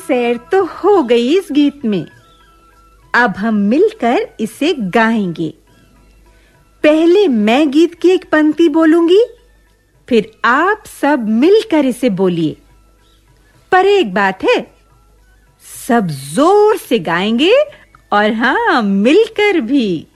सैर तो हो गई इस गीत में। अब हम मिलकर इसे गाएंगे। पहले मैं गीत की एक पंक्ति बोलूंगी, फिर आप सब मिलकर इसे बोलिए। पर एक बात है, सब जोर से गाएंगे और हाँ, मिलकर भी।